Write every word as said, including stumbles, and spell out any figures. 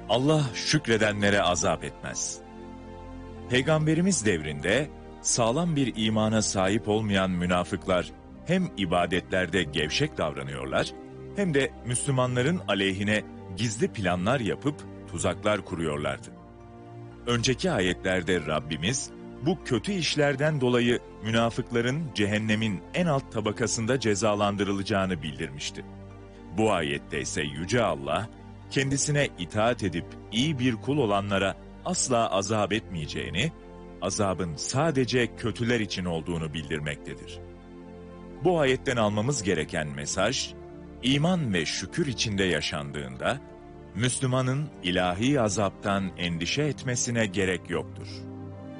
Allah şükredenlere azap etmez. Peygamberimiz devrinde sağlam bir imana sahip olmayan münafıklar hem ibadetlerde gevşek davranıyorlar hem de Müslümanların aleyhine gizli planlar yapıp tuzaklar kuruyorlardı. Önceki ayetlerde Rabbimiz bu kötü işlerden dolayı münafıkların cehennemin en alt tabakasında cezalandırılacağını bildirmişti. Bu ayette ise Yüce Allah, kendisine itaat edip iyi bir kul olanlara asla azap etmeyeceğini, azabın sadece kötüler için olduğunu bildirmektedir. Bu ayetten almamız gereken mesaj, iman ve şükür içinde yaşandığında, Müslümanın ilahi azaptan endişe etmesine gerek yoktur.